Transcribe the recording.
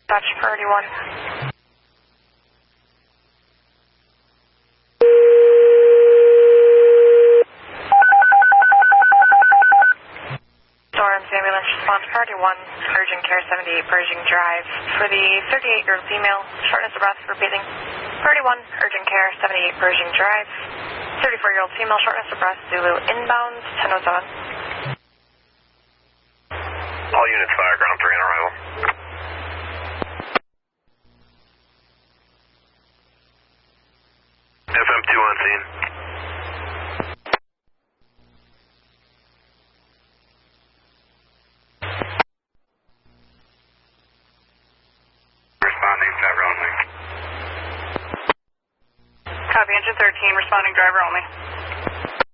Dutch priority 1. Storms ambulance response priority 1, urgent care 78 Pershing Drive. For the 38-year-old female, shortness of breath for breathing. Priority 1, urgent care 78 Pershing Drive. 34-year-old female, shortness of breath, Zulu inbound, 1007. All units fire, ground 3 on arrival. FM2 on scene. Responding, driver only. Copy, engine 13, responding driver only.